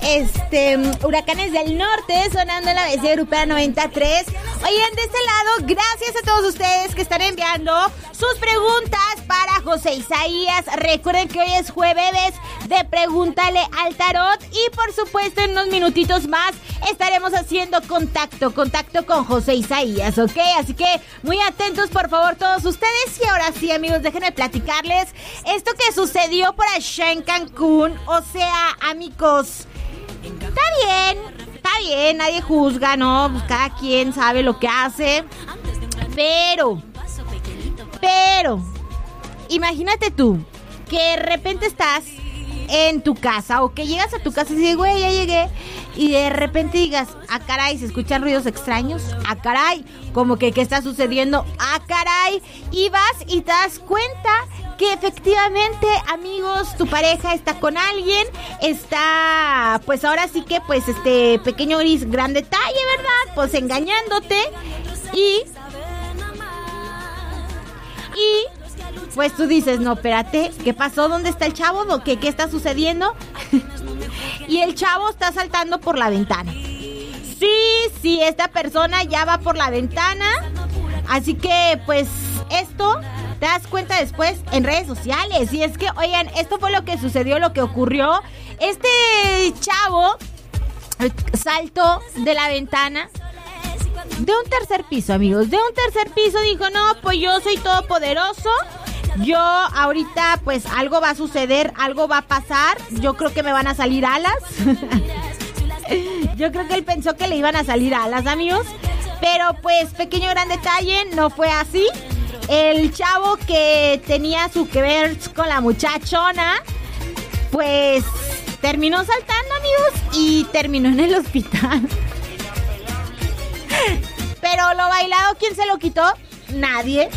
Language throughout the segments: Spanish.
Huracanes del Norte, sonando en la BC Europea 93. Oigan, de este lado, gracias a todos ustedes que están enviando sus preguntas para José Isaías. Recuerden que hoy es jueves de Pregúntale al Tarot y por supuesto en unos minutitos más estaremos haciendo contacto con José Isaías, ¿ok? Así que muy atentos por favor todos ustedes. Y ahora sí, amigos, déjenme platicarles esto que sucedió por allá en Cancún. O sea, amigos, está bien, nadie juzga, ¿no? Pues cada quien sabe lo que hace. Pero, imagínate tú que de repente estás en tu casa o que llegas a tu casa y dices, güey, ya llegué, y de repente digas, ah, caray, se escuchan ruidos extraños, ah, caray, como que ¿qué está sucediendo? Ah, caray, y vas y te das cuenta que efectivamente, amigos, tu pareja está con alguien, está, pues ahora sí que, pues pequeño gris, gran detalle, ¿verdad? Pues engañándote y pues tú dices, no, espérate, ¿qué pasó? ¿Dónde está el chavo? ¿Qué está sucediendo? Y el chavo está saltando por la ventana. Sí, esta persona ya va por la ventana. Así que, pues, esto te das cuenta después en redes sociales. Y es que, oigan, esto fue lo que sucedió, lo que ocurrió. Este chavo saltó de la ventana de un tercer piso, amigos. De un tercer piso dijo, no, pues yo soy todopoderoso. Yo ahorita pues algo va a suceder, algo va a pasar. Yo creo que me van a salir alas. Yo creo que él pensó que le iban a salir alas, amigos. Pero pues pequeño gran detalle, no fue así. El chavo que tenía su que ver con la muchachona, pues terminó saltando, amigos, y terminó en el hospital. Pero lo bailado, ¿quién se lo quitó? Nadie.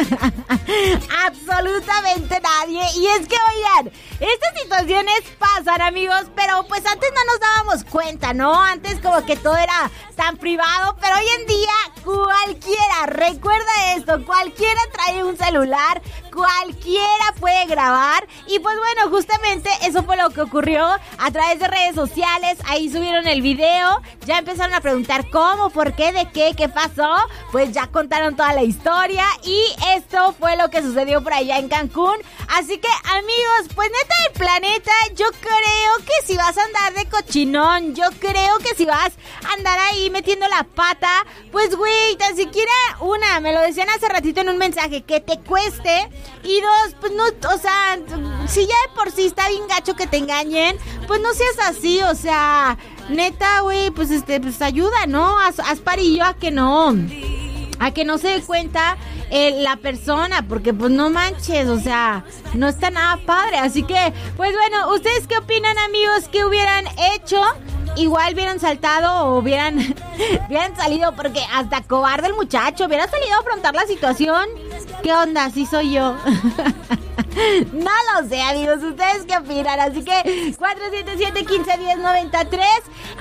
Absolutamente nadie. Y es que, oigan, estas situaciones pasan, amigos, pero pues antes no nos dábamos cuenta, ¿no? Antes como que todo era tan privado, pero hoy en día cualquiera, recuerda esto, cualquiera trae un celular, cualquiera puede grabar. Y pues bueno, justamente eso fue lo que ocurrió a través de redes sociales. Ahí subieron el video, ya empezaron a preguntar cómo, por qué, de qué pasó. Pues ya contaron toda la historia y esto fue lo que sucedió por allá en Cancún. Así que, amigos, pues neta del planeta, yo creo que si vas a andar de cochinón, yo creo que si vas a andar ahí metiendo la pata, pues güey, tan siquiera una, me lo decían hace ratito en un mensaje, que te cueste, y dos, pues no, o sea, si ya de por sí está bien gacho que te engañen, pues no seas así, o sea, neta, güey, pues pues ayuda, ¿no? Haz parillo a que no se dé cuenta la persona, porque pues no manches, o sea, no está nada padre. Así que, pues bueno, ¿ustedes qué opinan, amigos? ¿Qué hubieran hecho? Igual hubieran saltado o hubieran salido, porque hasta cobarde el muchacho, hubiera salido a afrontar la situación. ¿Qué onda? Sí soy yo. No lo sé, amigos, ¿ustedes qué opinan? Así que 477-1510-93.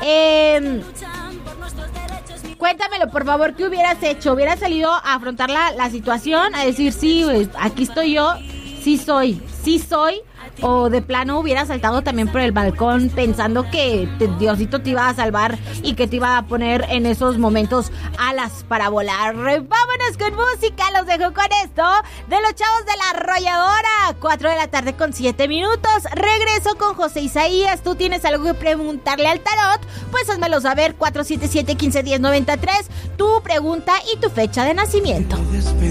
Cuéntamelo, por favor, ¿qué hubieras hecho? ¿Hubieras salido a afrontar la situación? A decir, sí, pues, aquí estoy yo, sí soy. O de plano hubiera saltado también por el balcón pensando que Diosito te iba a salvar y que te iba a poner en esos momentos alas para volar. Vámonos con música, los dejo con esto de los chavos de la arrolladora. 4:07 p.m. Regreso con José Isaías. ¿Tú tienes algo que preguntarle al tarot? Pues házmelo saber. 477-1510-93. Tu pregunta y tu fecha de nacimiento.